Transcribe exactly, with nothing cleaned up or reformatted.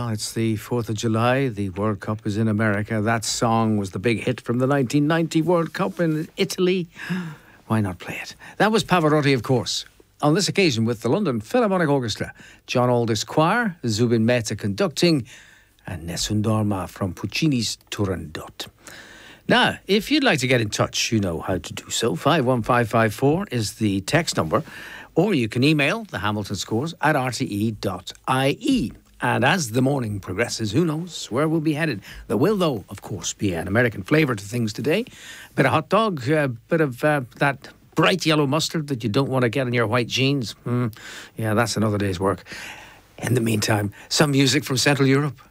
Well, it's the fourth of July. The World Cup is in America. That song was the big hit from the nineteen ninety World Cup in Italy. Why not play it? That was Pavarotti, of course. On this occasion with the London Philharmonic Orchestra, John Aldous Choir, Zubin Mehta conducting, and Nessun Dorma from Puccini's Turandot. Now, if you'd like to get in touch, you know how to do so. five one five five four is the text number, or you can email the Hamilton Scores at r t e dot i e. And as the morning progresses, who knows where we'll be headed. There will, though, of course, be an American flavour to things today. Bit of hot dog, a bit of uh, that bright yellow mustard that you don't want to get in your white jeans. Mm, yeah, that's another day's work. In the meantime, some music from Central Europe.